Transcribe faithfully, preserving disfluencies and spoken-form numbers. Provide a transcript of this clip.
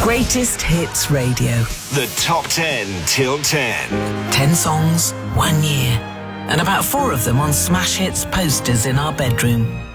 Greatest Hits Radio. The Top ten till ten. Ten songs, one year. And about four of them on Smash Hits posters in our bedroom.